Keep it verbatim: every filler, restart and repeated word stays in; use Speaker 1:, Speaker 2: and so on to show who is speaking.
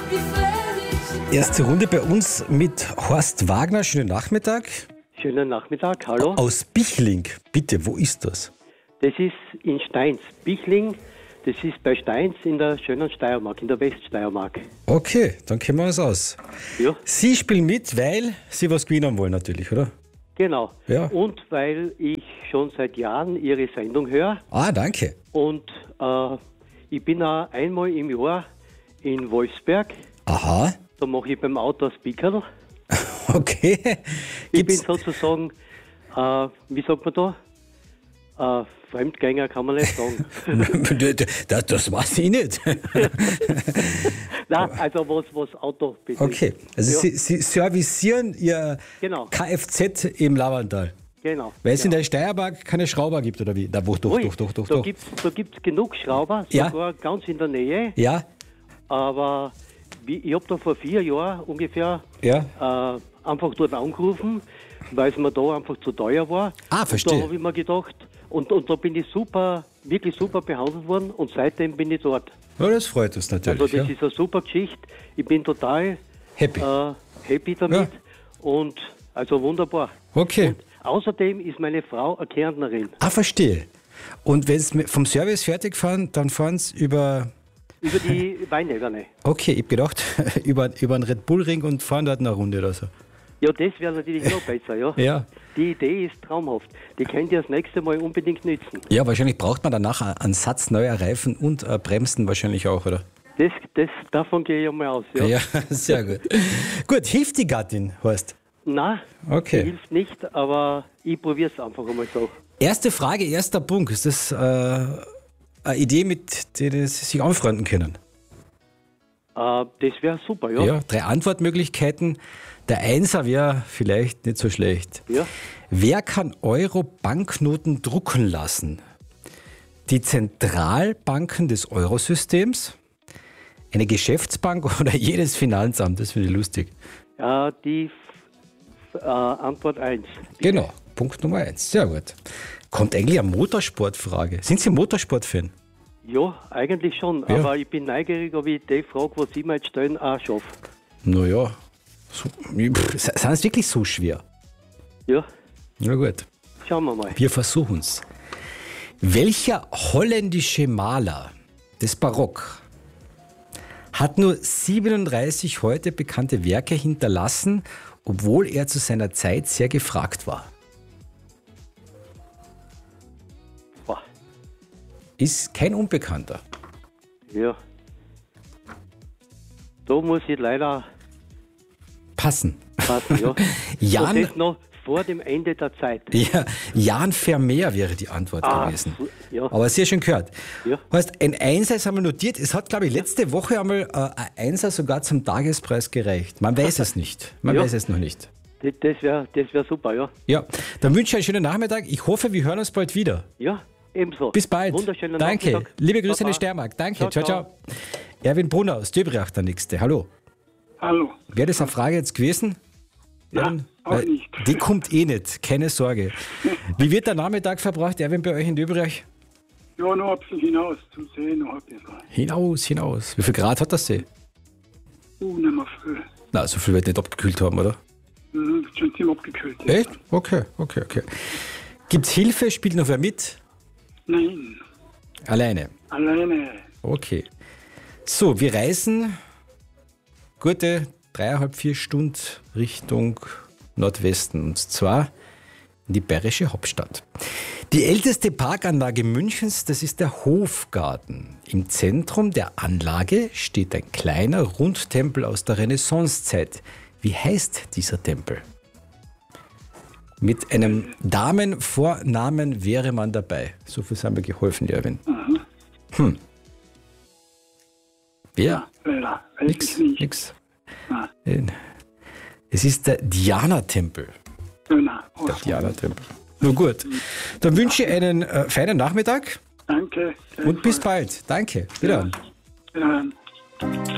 Speaker 1: Erste Runde bei uns mit Horst Wagner. Schönen Nachmittag.
Speaker 2: Schönen Nachmittag, hallo.
Speaker 1: Aus Bichling. Bitte, wo ist das?
Speaker 2: Das ist in Steins. Bichling, das ist bei Steins in der schönen Steiermark, in der Weststeiermark.
Speaker 1: Okay, dann kennen wir uns aus.
Speaker 2: Ja.
Speaker 1: Sie spielen mit, weil Sie was gewinnen wollen natürlich, oder?
Speaker 2: Genau.
Speaker 1: Ja.
Speaker 2: Und weil ich schon seit Jahren Ihre Sendung höre.
Speaker 1: Ah, danke.
Speaker 2: Und äh, ich bin auch einmal im Jahr in Wolfsberg.
Speaker 1: Aha.
Speaker 2: Da mache ich beim Auto ein Speakerl.
Speaker 1: Okay.
Speaker 2: Ich bin
Speaker 1: Gibt's
Speaker 2: sozusagen, äh, wie sagt man da? Äh, Fremdgänger kann man nicht sagen.
Speaker 1: das, das weiß ich nicht.
Speaker 2: Nein, also was, was Auto betrifft.
Speaker 1: Okay, also
Speaker 2: Ja.
Speaker 1: Sie, Sie servicieren Ihr
Speaker 2: Genau.
Speaker 1: Kfz im Lavantal.
Speaker 2: Genau.
Speaker 1: Weil es in
Speaker 2: genau.
Speaker 1: der Steiermark keine Schrauber gibt, oder wie? Da, wo, doch,
Speaker 2: Ui,
Speaker 1: doch, doch, doch,
Speaker 2: da
Speaker 1: doch.
Speaker 2: gibt es da gibt's genug Schrauber,
Speaker 1: Ja.
Speaker 2: sogar ganz in der Nähe.
Speaker 1: Ja,
Speaker 2: Aber wie, ich habe da vor vier Jahren ungefähr
Speaker 1: ja.
Speaker 2: äh, einfach dort angerufen, weil es mir da einfach zu teuer war.
Speaker 1: Ah, verstehe.
Speaker 2: Und da habe ich mir gedacht, und, und da bin ich super, wirklich super behandelt worden und seitdem bin ich dort.
Speaker 1: Ja, das freut uns natürlich.
Speaker 2: Also das
Speaker 1: ja.
Speaker 2: ist eine super Geschichte. Ich bin total
Speaker 1: Happy.
Speaker 2: äh, happy damit und also wunderbar.
Speaker 1: Okay.
Speaker 2: Und außerdem ist meine Frau eine Kärntnerin.
Speaker 1: Ah, verstehe. Und wenn Sie vom Service fertig fahren, dann fahren Sie über...
Speaker 2: Über die Weinebene.
Speaker 1: Okay, ich habe gedacht, über, über einen Red Bull Ring und fahren dort eine Runde oder so.
Speaker 2: Ja, das wäre natürlich noch besser, ja.
Speaker 1: Ja.
Speaker 2: Die Idee ist traumhaft. Die könnt ihr das nächste Mal unbedingt nützen.
Speaker 1: Ja, wahrscheinlich braucht man danach einen Satz neuer Reifen und äh, Bremsen wahrscheinlich auch, oder?
Speaker 2: Das, das, davon gehe ich einmal aus, ja.
Speaker 1: Ja, sehr gut. Gut, hilft die Gattin, Horst?
Speaker 2: Nein,
Speaker 1: Okay.
Speaker 2: die hilft nicht, aber ich probiere es einfach einmal so.
Speaker 1: Erste Frage, erster Punkt. Ist das äh, eine Idee, mit der Sie sich anfreunden können?
Speaker 2: Äh, das wäre super, ja.
Speaker 1: Ja, drei Antwortmöglichkeiten. Der Einser wäre vielleicht nicht so schlecht.
Speaker 2: Ja.
Speaker 1: Wer kann Euro-Banknoten drucken lassen? Die Zentralbanken des Eurosystems, eine Geschäftsbank oder jedes Finanzamt? Das finde ich lustig.
Speaker 2: Äh, die äh, Antwort eins.
Speaker 1: Genau, Punkt Nummer eins. Sehr gut. Kommt eigentlich eine Motorsportfrage. Sind Sie Motorsportfan?
Speaker 2: Ja, eigentlich schon,
Speaker 1: Ja.
Speaker 2: aber ich bin neugierig, ob ich die Frage, was Sie mir jetzt stellen, auch schaffe.
Speaker 1: Naja, so, pff, sind es wirklich so schwer?
Speaker 2: Ja,
Speaker 1: Na gut,
Speaker 2: schauen wir mal.
Speaker 1: wir versuchen es. Welcher holländische Maler des Barock hat nur siebenunddreißig heute bekannte Werke hinterlassen, obwohl er zu seiner Zeit sehr gefragt war?
Speaker 2: Boah.
Speaker 1: Ist kein Unbekannter.
Speaker 2: Ja. Da muss ich leider
Speaker 1: Passen.
Speaker 2: passen, ja.
Speaker 1: Jan-
Speaker 2: Und das noch vor dem Ende der Zeit.
Speaker 1: Ja, Jan Vermeer wäre die Antwort
Speaker 2: Ah,
Speaker 1: gewesen.
Speaker 2: so- ja.
Speaker 1: Aber sehr schön gehört.
Speaker 2: Ja.
Speaker 1: Heißt, ein Einser ist einmal notiert. Es hat, glaube ich, letzte Woche einmal äh, ein Einser sogar zum Tagespreis gereicht. Man weiß es nicht. Man
Speaker 2: Ja.
Speaker 1: weiß es noch nicht.
Speaker 2: Das, das wäre das wär super, ja.
Speaker 1: Ja, dann wünsche ich einen schönen Nachmittag. Ich hoffe, wir hören uns bald wieder.
Speaker 2: Ja, ebenso.
Speaker 1: Bis bald.
Speaker 2: Wunderschönen
Speaker 1: Danke.
Speaker 2: Nachmittag.
Speaker 1: Liebe Grüße in die
Speaker 2: Baba.
Speaker 1: Steiermark. Danke.
Speaker 2: Ciao,
Speaker 1: Ciao, ciao. Erwin Brunner aus Döbriach, der Nächste. Hallo.
Speaker 3: Hallo.
Speaker 1: Wäre das eine Frage jetzt gewesen?
Speaker 3: Nein, auch
Speaker 1: Weil
Speaker 3: nicht.
Speaker 1: Die kommt eh nicht. Keine Sorge. Wie wird der Nachmittag verbracht, Erwin, bei euch in Döbriach?
Speaker 3: Ja, noch ein bisschen hinaus zum See, noch ein bisschen.
Speaker 1: Hinaus, hinaus. Wie viel Grad hat das See?
Speaker 3: Uh, nicht mehr viel.
Speaker 1: Na, so viel wird nicht abgekühlt haben, oder?
Speaker 3: Mhm, schon ziemlich abgekühlt. jetzt.
Speaker 1: Echt? Okay, okay, okay. Gibt's Hilfe? Spielt noch wer mit?
Speaker 3: Nein,
Speaker 1: Alleine.
Speaker 3: alleine.
Speaker 1: Okay. So, wir reisen gute dreieinhalb, vier Stunden Richtung Nordwesten. Und zwar in die bayerische Hauptstadt. Die älteste Parkanlage Münchens, das ist der Hofgarten. Im Zentrum der Anlage steht ein kleiner Rundtempel aus der Renaissancezeit. Wie heißt dieser Tempel? Mit einem Damenvornamen wäre man dabei. So viel haben wir geholfen, Erwin. Hm. Wer?
Speaker 3: Leider, weiß
Speaker 1: Nix,
Speaker 3: ich nicht.
Speaker 1: nix.
Speaker 3: Nein.
Speaker 1: Es ist der Diana-Tempel.
Speaker 3: Ja, nein.
Speaker 1: Der
Speaker 3: Ach,
Speaker 1: Diana-Tempel. Nun gut. Dann wünsche ich einen äh, feinen Nachmittag
Speaker 3: danke.
Speaker 1: und bis bald. Danke. Wieder.
Speaker 3: Ja.